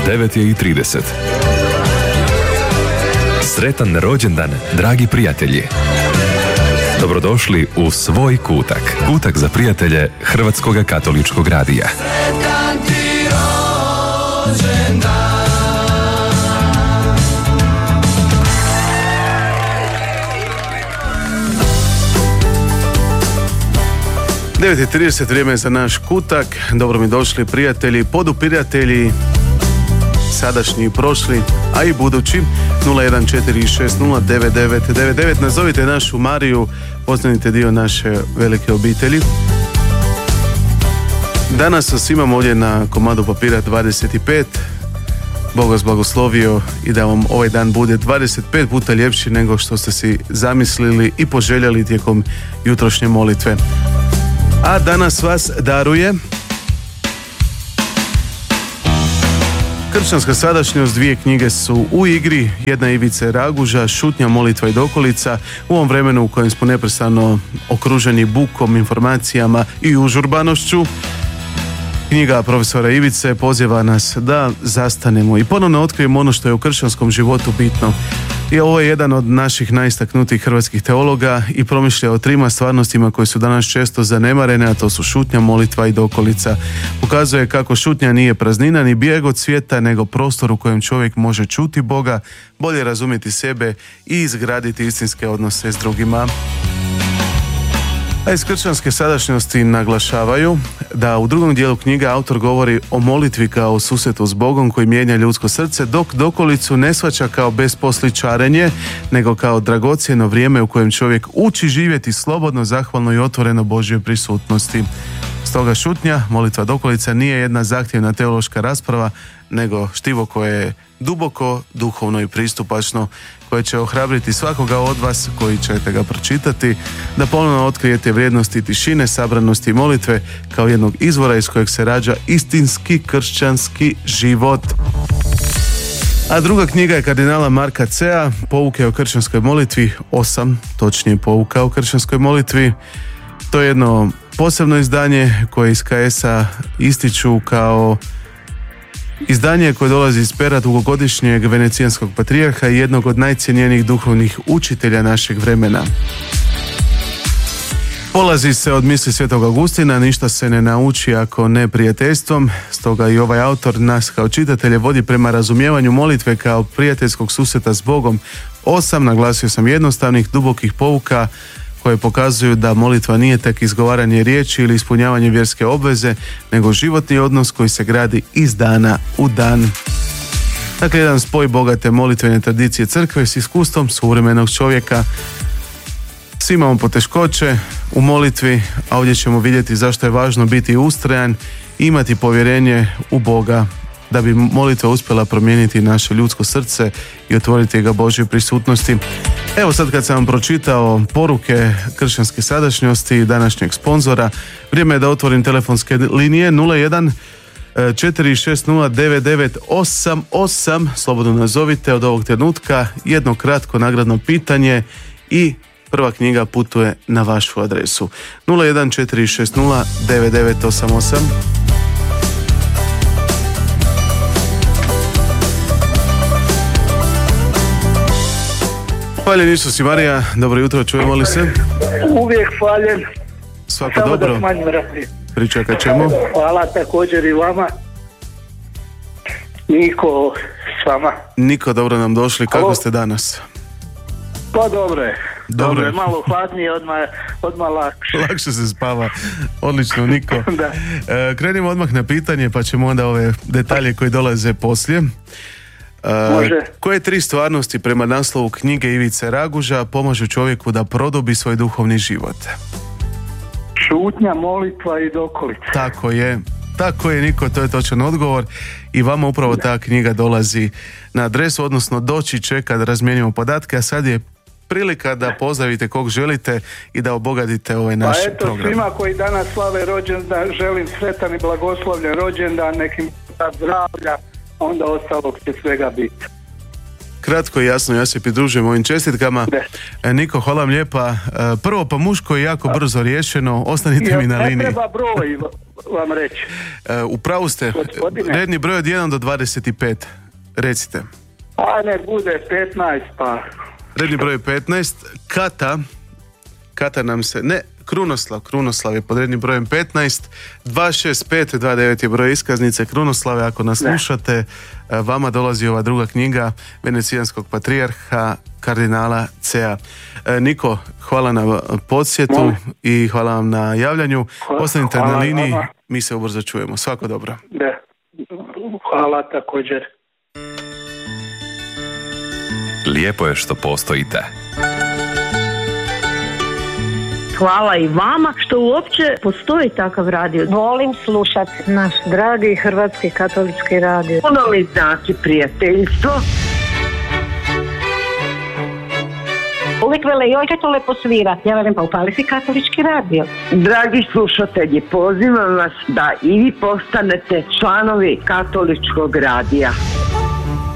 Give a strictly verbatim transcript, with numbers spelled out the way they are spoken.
devet je i trideset. Sretan rođendan, dragi prijatelji! Dobrodošli u Svoj kutak. Kutak za prijatelje Hrvatskog katoličkog radija. Sretan ti rođendan. devet i trideset, vrijeme je za naš kutak. Dobro mi došli prijatelji, podupiratelji, sadašnji i prošli, a i budući. Nula jedan četiri šest nula devet devet devet devet. Nazovite našu Mariju, postanite dio naše velike obitelji. Danas vas imamo ovdje na komadu papira dvadeset pet. Bog vas blagoslovio i da vam ovaj dan bude dvadeset pet puta ljepši nego što ste si zamislili i poželjeli tijekom jutrošnje molitve. A danas vas daruje Kršćanska sadašnjost. Dvije knjige su u igri, jedna Ivice Raguža, Šutnja, molitva i dokolica, u ovom vremenu u kojem smo neprestano okruženi bukom, informacijama i užurbanošću. Knjiga profesora Ivice poziva nas da zastanemo i ponovno otkrijemo ono što je u kršćanskom životu bitno. I ovo je jedan od naših najistaknutijih hrvatskih teologa i promišlja o trima stvarnostima koje su danas često zanemarene, a to su šutnja, molitva i dokolica. Pokazuje kako šutnja nije praznina ni bijeg od svijeta, nego prostor u kojem čovjek može čuti Boga, bolje razumjeti sebe i izgraditi istinske odnose s drugima. A iz kršćanske sadašnjosti naglašavaju da u drugom dijelu knjige autor govori o molitvi kao susretu s Bogom koji mijenja ljudsko srce, dok dokolicu ne shvaća kao besposličarenje, nego kao dragocjeno vrijeme u kojem čovjek uči živjeti slobodno, zahvalno i otvoreno Božjoj prisutnosti. Stoga šutnja, molitva, dokolica nije jedna zahtjevna teološka rasprava, nego štivo koje je duboko, duhovno i pristupačno, koje će ohrabriti svakoga od vas koji ćete ga pročitati, da ponovno otkrijete vrijednosti tišine, sabranosti i molitve kao jednog izvora iz kojeg se rađa istinski kršćanski život. A druga knjiga je kardinala Marka Cea, Pouke o kršćanskoj molitvi, osam, točnije pouka o kršćanskoj molitvi. To je jedno posebno izdanje koje iz K S-a ističu kao izdanje koje dolazi iz pera dugogodišnjeg venecijanskog patrijarha i jednog od najcjenjenijih duhovnih učitelja našeg vremena. Polazi se od misli svetog Augustina, ništa se ne nauči ako ne prijateljstvom, stoga i ovaj autor nas kao čitatelje vodi prema razumijevanju molitve kao prijateljskog susreta s Bogom. Osam, naglasio sam, jednostavnih, dubokih pouka koje pokazuju da molitva nije tek izgovaranje riječi ili ispunjavanje vjerske obveze, nego životni odnos koji se gradi iz dana u dan. Dakle, jedan spoj bogate molitvene tradicije crkve s iskustvom suvremenog čovjeka. Svi imamo poteškoće u molitvi, a ovdje ćemo vidjeti zašto je važno biti ustrajan i imati povjerenje u Boga, da bi molitva uspjela promijeniti naše ljudsko srce i otvoriti ga Božjoj prisutnosti. Evo sad kad sam vam pročitao poruke kršćanske sadašnjosti i današnjeg sponzora, vrijeme je da otvorim telefonske linije nula jedan četiri šest nula devet devet osam osam. Slobodno nazovite od ovog trenutka, jedno kratko nagradno pitanje i prva knjiga putuje na vašu adresu. nula jedan četiri šest nula devet devet osam osam. Hvaljen Isus i Marija, dobro jutro, čujemo li se? Uvijek hvaljen. Svako samo dobro. Da smanjim radi. Pričekat ćemo. Hvala također i vama. Niko s vama. Niko, dobro nam došli, kako Halo. ste danas? Pa dobro je. Dobro Dobro je. je, malo hladnije, odmah, odmah lakše. Lakše se spava. Odlično, Niko. Da. E, krenimo odmah na pitanje, pa ćemo onda ove detalje koji dolaze poslije. E, Može. koje tri stvarnosti prema naslovu knjige Ivice Raguža pomažu čovjeku da produbi svoj duhovni život? Šutnja, molitva i dokolica. Tako je. Tako je, Niko, to je točan odgovor i vama upravo ta knjiga dolazi na adresu, odnosno doći će kad razmijenimo podatke, a sad je prilika da pozdravite kog želite i da obogatite ovaj naš Pa eto, program. svima koji danas slave rođendan, želim sretan i blagoslovljen rođendan, nekim zdravlja, onda ostalog će svega biti. Kratko i jasno, ja se pridružujem ovim čestitkama. E, Niko, hvala vam lijepa. E, prvo, pa muško je jako brzo riješeno, ostanite Jer mi na ne liniji. treba broj, vam reći? E, u pravu ste. Gospodine. Redni broj od jedan do dvadeset pet. Recite. A ne bude petnaest, pa... Redni broj petnaest. Kata. Kata nam se... Ne, Krunoslav. Krunoslav je pod rednim brojem petnaest. dva šest pet dva devet je broj iskaznice. Krunoslave, ako nas slušate, vama dolazi ova druga knjiga Venecijanskog patrijarha kardinala Cea. Niko, hvala na podsjetu Moli. I hvala vam na javljanju. Ostanite na liniji, vama. Mi se ubrzo čujemo. Svako dobro. Da. Hvala također. Lijepo je što postojite. Hvala i vama što uopće postoji takav radio. Volim slušati naš dragi Hrvatski katolički radio. Puno mi znači prijateljstvo. Uvijek vele, joj kaj to lepo svira. Ja velim, pa upali si katolički radio. Dragi slušatelji, pozivam vas da i vi postanete članovi katoličkog radija.